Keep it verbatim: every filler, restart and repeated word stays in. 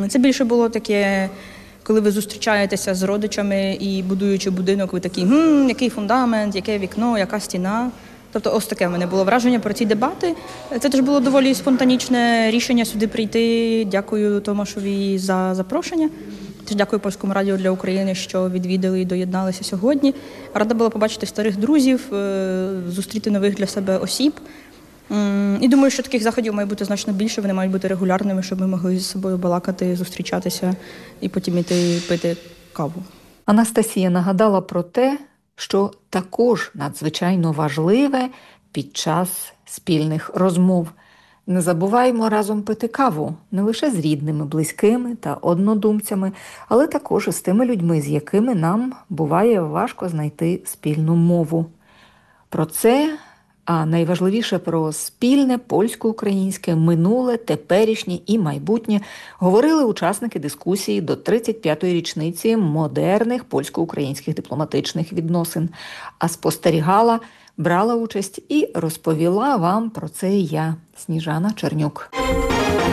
Це більше було таке, коли ви зустрічаєтеся з родичами і будуючи будинок, ви такі, гм, який фундамент, яке вікно, яка стіна. Тобто ось таке в мене було враження про ці дебати. Це теж було доволі спонтанічне рішення сюди прийти. Дякую Томашові за запрошення. Теж дякую Польському радіо для України, що відвідали і доєдналися сьогодні. Рада була побачити старих друзів, зустріти нових для себе осіб. І думаю, що таких заходів має бути значно більше, вони мають бути регулярними, щоб ми могли з собою балакати, зустрічатися і потім іти пити каву. Анастасія нагадала про те, що також надзвичайно важливе під час спільних розмов. Не забуваймо разом пити каву не лише з рідними, близькими та однодумцями, але також і з тими людьми, з якими нам буває важко знайти спільну мову. Про це, а найважливіше про спільне польсько-українське минуле, теперішнє і майбутнє говорили учасники дискусії до тридцять п'ятої річниці модерних польсько-українських дипломатичних відносин. А спостерігала, брала участь і розповіла вам про це я, Сніжана Чернюк.